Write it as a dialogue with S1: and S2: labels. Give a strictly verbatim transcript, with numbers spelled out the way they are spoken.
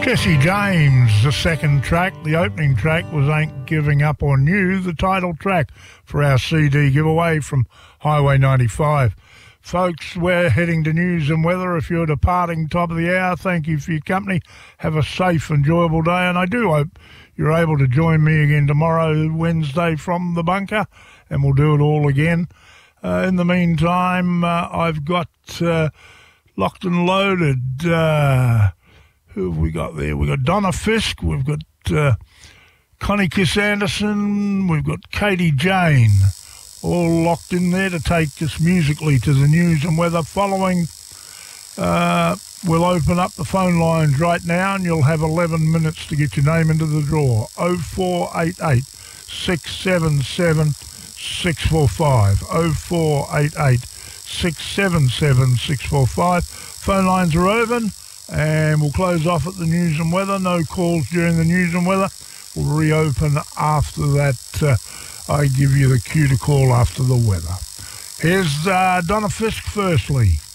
S1: Jesse James, the second track. The opening track was Ain't Giving Up On You, the title track for our C D giveaway from Highway ninety-five. Folks, we're heading to news and weather. If you're departing top of the hour, thank you for your company. Have a safe, enjoyable day, and I do hope you're able to join me again tomorrow, Wednesday, from the bunker, and we'll do it all again. Uh, in the meantime, uh, I've got uh, Locked and Loaded. Uh, who have we got there? We've got Donna Fisk. We've got uh, Connie Kiss Anderson. We've got Katie Jane. All locked in there to take us musically to the news and weather. Following, uh, we'll open up the phone lines right now, and you'll have eleven minutes to get your name into the draw. oh four eight eight, six seven seven, six four five. oh four eight eight, six seven seven, six four five. Phone lines are open, and we'll close off at the news and weather. No calls during the news and weather. We'll reopen after that. Uh, I give you the cue to call after the weather. Here's uh, Donna Fisk firstly.